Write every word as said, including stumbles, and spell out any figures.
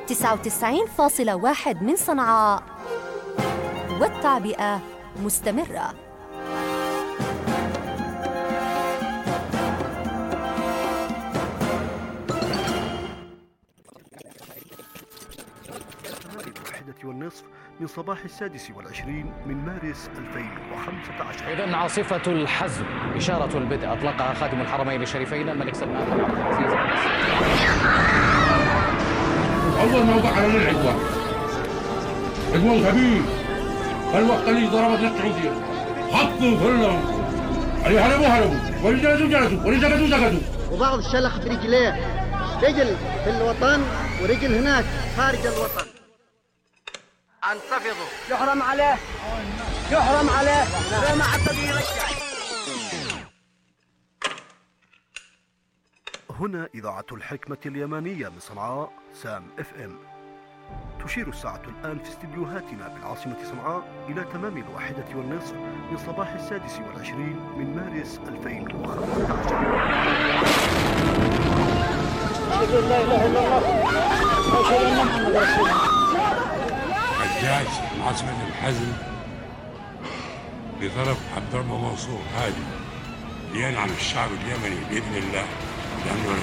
تسعة وتسعين فاصلة واحد من صنعاء، والتعبئة مستمرة. والنصف من صباح السادس والعشرين من مارس ألفين وخمسة عشر. إذن عاصفة الحزم إشارة البدء أطلقها خادم الحرمين الشريفين الملك سلمان بن عبد العزيز. أول موقع على العدوان عدوان كبير. الوقت اللي ضربت السعودية حطوا كلهم اللي هربوا هربوا واللي جلسوا جلسوا واللي سكتوا سكتوا. وبعض شلخ برجليه، رجل في الوطن ورجل هناك خارج الوطن. انتفضوا. يحرم عليه يحرم عليه ما حتى بيرجع. هنا إذاعة الحكمة اليمانية من صنعاء سام اف ام. تشير الساعة الآن في استديوهاتنا بالعاصمة صنعاء إلى تمام الواحدة والنصف من صباح السادس والعشرين من مارس ألفين وخمسة عشر. أشهد أن لا إله إلا الله وأشهد أن محمدا رسول الله. حجاج عاصمة الحزم بطرف عبد الله منصور هادي لينعم الشعب اليمني بإذن الله لأنه